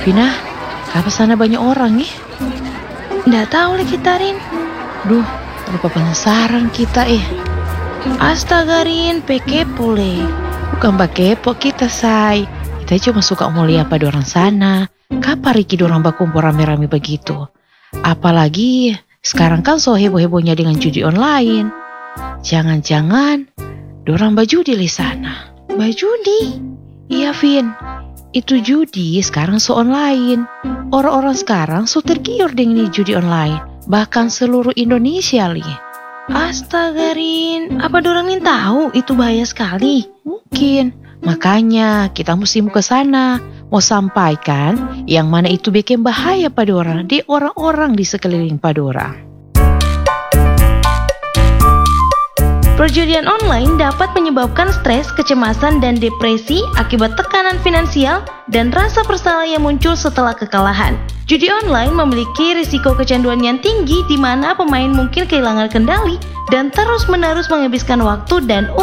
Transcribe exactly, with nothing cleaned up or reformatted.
Vina, apa sana banyak orang nih? Nggak tahu lagi Tarin. Duh, lupa penasaran kita eh. Astaga Rin, pekepo le. Bukan kepo kita say. Kita cuma suka mau lihat pada orang sana. Kapan Riki dorang bakumpul rame-rame begitu? Apalagi sekarang kan so heboh-hebohnya dengan judi online. Jangan-jangan dorang bajudi di sana. Bajudi? Iya Vin, itu judi sekarang so online. Orang-orang sekarang so tergiur dengan judi online. Bahkan seluruh Indonesia li. Astaga Rin, apa dorang nih tahu itu bahaya sekali? Mungkin. Makanya kita mesti mau ke sana, mau sampaikan yang mana itu bikin bahaya pada orang, di orang-orang di sekeliling pada orang. Perjudian online dapat menyebabkan stres, kecemasan, dan depresi akibat tekanan finansial dan rasa bersalah yang muncul setelah kekalahan. Judi online memiliki risiko kecanduan yang tinggi di mana pemain mungkin kehilangan kendali dan terus-menerus menghabiskan waktu dan